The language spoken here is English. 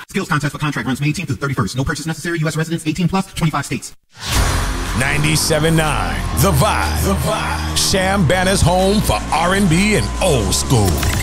Skills contest for contract runs May 18th through 31st. No purchase necessary. U.S. residents 18 plus, 25 states. 97.9 The Vibe. Sham Banner's home for R&B and old school.